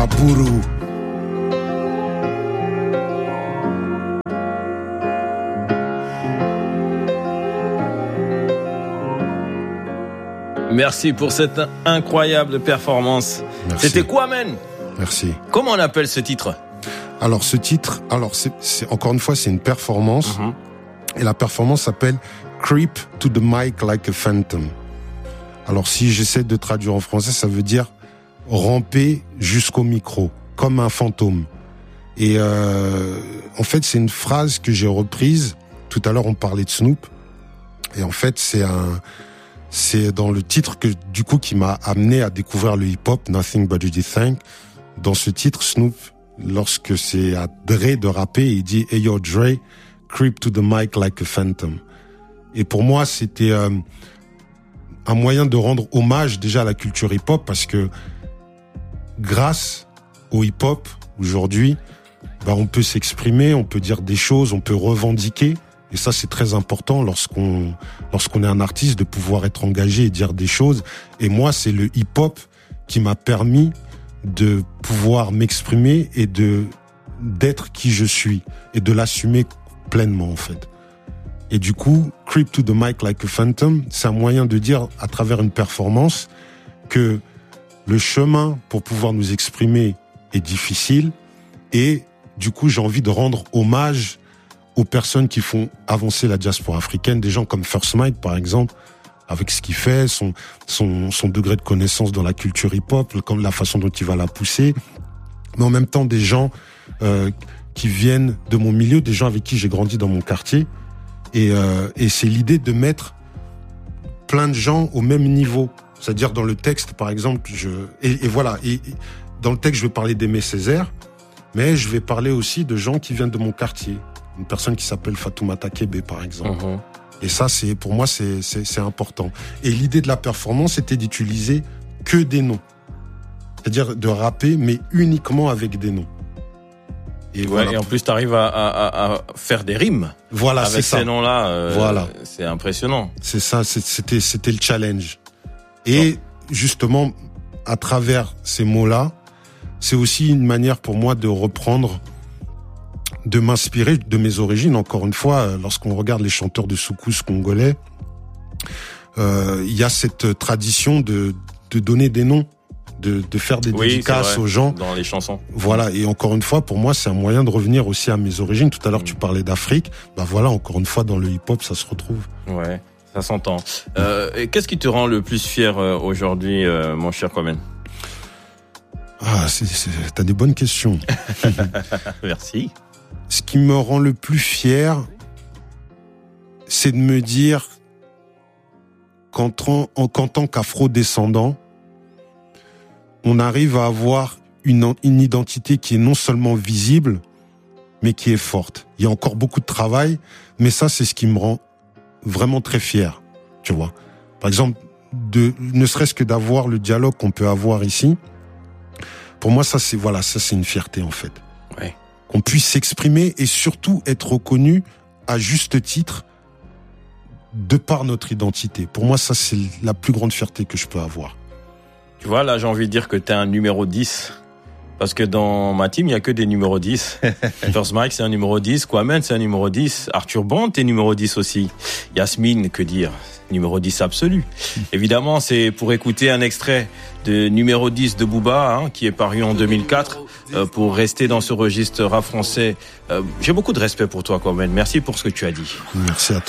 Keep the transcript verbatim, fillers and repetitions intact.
Abourou. Merci pour cette incroyable performance. Merci. C'était quoi, man? Merci. Comment on appelle ce titre? Alors, ce titre, alors c'est, c'est encore une fois, c'est une performance. Mm-hmm. Et la performance s'appelle Creep to the mic like a phantom. Alors, si j'essaie de traduire en français, ça veut dire ramper jusqu'au micro, comme un fantôme. Et euh, en fait, c'est une phrase que j'ai reprise. Tout à l'heure, on parlait de Snoop. Et en fait, c'est un... C'est dans le titre que, du coup, qui m'a amené à découvrir le hip-hop, Nothing But You Think. Dans ce titre, Snoop, lorsque c'est à Dre de rapper, il dit « Hey yo, Dre, creep to the mic like a phantom ». Et pour moi, c'était euh, un moyen de rendre hommage déjà à la culture hip-hop, parce que grâce au hip-hop, aujourd'hui, bah, on peut s'exprimer, on peut dire des choses, on peut revendiquer. Et ça, c'est très important lorsqu'on lorsqu'on est un artiste, de pouvoir être engagé et dire des choses. Et moi, c'est le hip-hop qui m'a permis de pouvoir m'exprimer et de d'être qui je suis et de l'assumer pleinement, en fait. Et du coup, Creep to the mic like a phantom, c'est un moyen de dire à travers une performance que le chemin pour pouvoir nous exprimer est difficile, et du coup, j'ai envie de rendre hommage aux personnes qui font avancer la diaspora africaine, des gens comme First Mike, par exemple, avec ce qu'il fait, son, son, son degré de connaissance dans la culture hip-hop, comme la façon dont il va la pousser, mais en même temps des gens euh, qui viennent de mon milieu, des gens avec qui j'ai grandi dans mon quartier, et, euh, et c'est l'idée de mettre plein de gens au même niveau, c'est-à-dire dans le texte, par exemple, je et, et voilà, et, et dans le texte, je vais parler d'Aimé Césaire, mais je vais parler aussi de gens qui viennent de mon quartier. Une personne qui s'appelle Fatoumata Kébé, par exemple. Mmh. Et ça, c'est, pour moi, c'est, c'est, c'est important. Et l'idée de la performance, c'était d'utiliser que des noms. C'est-à-dire de rapper, mais uniquement avec des noms. Et, ouais, voilà. Et en plus, tu arrives à, à, à faire des rimes. Voilà, avec c'est ça. Avec ces noms-là, euh, voilà. C'est impressionnant. C'est ça, c'était, c'était le challenge. Et oh. justement, à travers ces mots-là, c'est aussi une manière pour moi de reprendre, de m'inspirer de mes origines. Encore une fois, lorsqu'on regarde les chanteurs de soukous congolais, euh, il y a cette tradition de, de donner des noms, de, de faire des oui, dédicaces aux gens. Dans les chansons. Voilà. Et encore une fois, pour moi, c'est un moyen de revenir aussi à mes origines. Tout à l'heure, mmh. tu parlais d'Afrique. Bah voilà, encore une fois, dans le hip-hop, ça se retrouve. Ouais, ça s'entend. Euh, et qu'est-ce qui te rend le plus fier euh, aujourd'hui, euh, mon cher Kwamène? Ah, c'est, c'est, t'as des bonnes questions. Merci. Ce qui me rend le plus fier, c'est de me dire qu'en, en, qu'en tant qu'afro-descendant, on arrive à avoir une, une identité qui est non seulement visible, mais qui est forte. Il y a encore beaucoup de travail, mais ça, c'est ce qui me rend vraiment très fier, tu vois. Par exemple, de, ne serait-ce que d'avoir le dialogue qu'on peut avoir ici, pour moi, ça, c'est, voilà, ça, c'est une fierté, en fait. Ouais. Qu'on puisse s'exprimer et surtout être reconnu à juste titre de par notre identité. Pour moi, ça, c'est la plus grande fierté que je peux avoir. Tu vois, là, j'ai envie de dire que t'es un numéro dix. Parce que dans ma team, il y a que des numéros dix. First Mike, c'est un numéro dix. Kwamène, c'est un numéro dix. Arthur Band, t'es numéro dix aussi. Yasmine, que dire? Numéro dix absolu. Évidemment, c'est pour écouter un extrait de numéro dix de Booba, hein, qui est paru en deux mille quatre, euh, pour rester dans ce registre rap français. Euh, j'ai beaucoup de respect pour toi, Kwamène. Merci pour ce que tu as dit. Merci à toi.